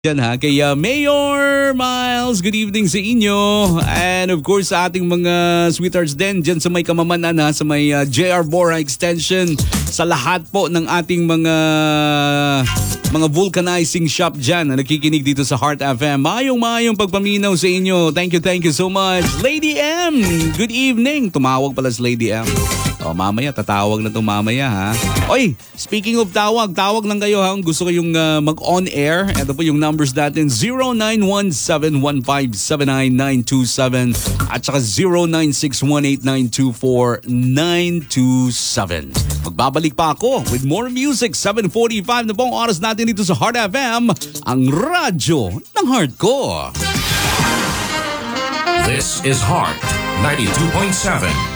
Diyan ha, kay Mayor Miles, good evening sa inyo. And of course sa ating mga sweethearts din dyan sa may Kamamanan ha, sa may JR Bora Extension. Sa lahat po ng ating mga vulcanizing shop dyan na nakikinig dito sa Heart FM. Mayong pagpaminaw sa inyo. Thank you so much. Lady M, good evening. Tumawag pala si Lady M. O mamaya, tatawag na to mamaya ha. Oy, speaking of tawag lang kayo ha. Kung gusto kayong mag-on air, ito po yung numbers natin, 0917-1579927 at saka 0961892497. Magbabalik pa ako with more music. 7:45 na pong oras natin dito sa Heart FM, ang radyo ng heart ko. This is Heart 92.7.